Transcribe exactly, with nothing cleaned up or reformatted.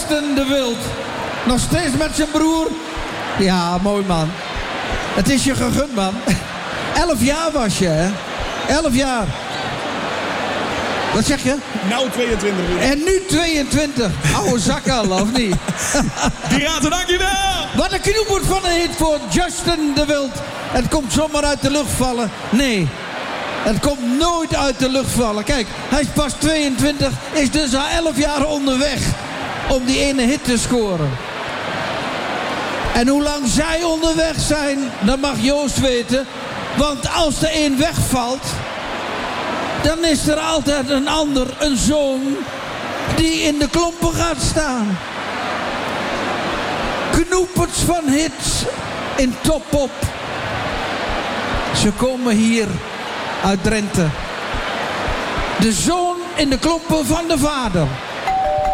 Justin de Wild. Nog steeds met zijn broer. Ja, mooi man. Het is je gegund, man. Elf jaar was je, hè? Elf jaar. Wat zeg je? Nou tweeëntwintig. En nu tweeëntwintig. Oude zak al, of niet? Piraten, dankjewel! Wat een knoepert van een hit voor Justin de Wild. Het komt zomaar uit de lucht vallen. Nee, het komt nooit uit de lucht vallen. Kijk, hij is pas tweeëntwintig, is dus al elf jaar onderweg om die ene hit te scoren. En hoe lang zij onderweg zijn, dat mag Joost weten. Want als er één wegvalt, dan is er altijd een ander, een zoon, die in de klompen gaat staan. Knoeperts van hits in top-op. Ze komen hier uit Drenthe. De zoon in de klompen van de vader.